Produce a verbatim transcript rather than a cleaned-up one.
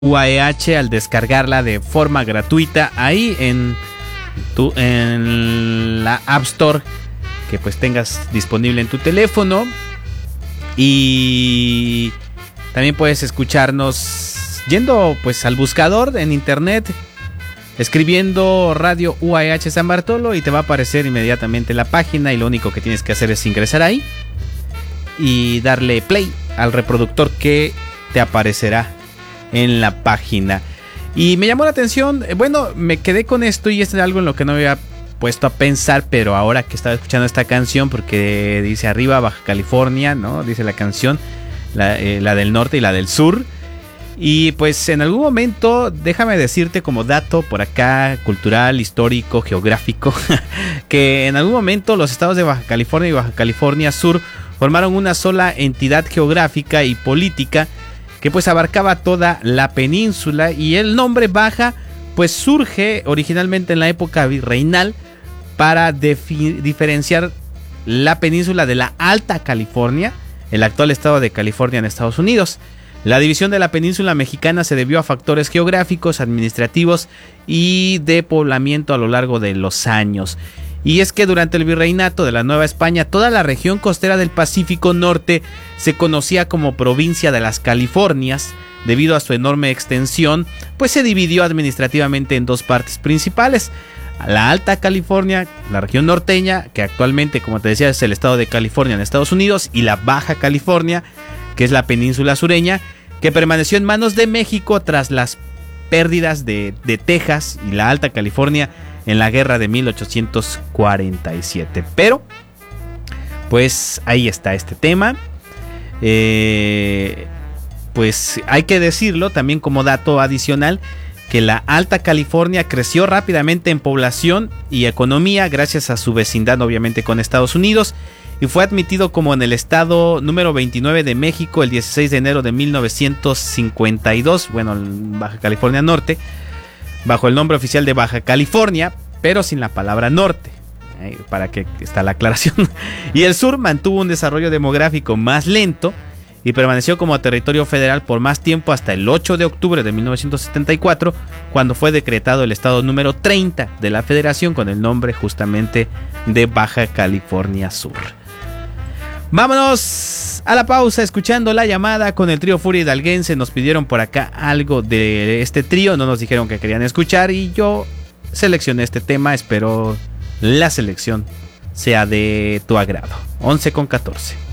U A E H al descargarla de forma gratuita ahí en tu en la App Store que pues tengas disponible en tu teléfono. Y también puedes escucharnos yendo pues al buscador en internet, escribiendo Radio U A E H San Bartolo y te va a aparecer inmediatamente la página, y lo único que tienes que hacer es ingresar ahí y darle play al reproductor que te aparecerá en la página. Y me llamó la atención, bueno, me quedé con esto y es algo en lo que no me había puesto a pensar, pero ahora que estaba escuchando esta canción, porque dice arriba Baja California, ¿no? Dice la canción, la, eh, la del norte y la del sur. Y pues en algún momento, déjame decirte como dato por acá, cultural, histórico, geográfico, que en algún momento los estados de Baja California y Baja California Sur formaron una sola entidad geográfica y política que pues abarcaba toda la península, y el nombre Baja pues surge originalmente en la época virreinal para defi- diferenciar la península de la Alta California, el actual estado de California en Estados Unidos. La división de la península mexicana se debió a factores geográficos, administrativos y de poblamiento a lo largo de los años. Y es que durante el virreinato de la Nueva España, toda la región costera del Pacífico Norte se conocía como provincia de las Californias. Debido a su enorme extensión, pues se dividió administrativamente en dos partes principales: la Alta California, la región norteña, que actualmente, como te decía, es el estado de California en Estados Unidos, y la Baja California, que es la península sureña, que permaneció en manos de México tras las pérdidas de, de Texas y la Alta California en la guerra de mil ochocientos cuarenta y siete. Pero, pues ahí está este tema. Eh, pues hay que decirlo también como dato adicional, que la Alta California creció rápidamente en población y economía gracias a su vecindad obviamente con Estados Unidos, y fue admitido como en el estado número veintinueve de México el dieciséis de enero de mil novecientos cincuenta y dos, bueno, en Baja California Norte, bajo el nombre oficial de Baja California, pero sin la palabra norte, eh, para que está la aclaración. Y el sur mantuvo un desarrollo demográfico más lento y permaneció como territorio federal por más tiempo, hasta el ocho de octubre de mil novecientos setenta y cuatro, cuando fue decretado el estado número treinta de la federación con el nombre justamente de Baja California Sur. Vámonos a la pausa escuchando La Llamada con el trío Furia Hidalguense. Nos pidieron por acá algo de este trío, no nos dijeron que querían escuchar y yo seleccioné este tema. Espero la selección sea de tu agrado. once con catorce.